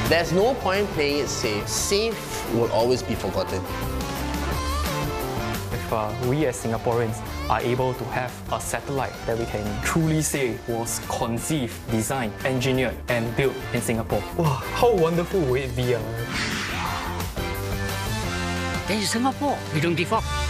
There's no point playing it safe. Safe will always be forgotten. If we as Singaporeans are able to have a satellite that we can truly say was conceived, designed, engineered and built in Singapore. Wow, how wonderful would it be? In Singapore, we don't give up.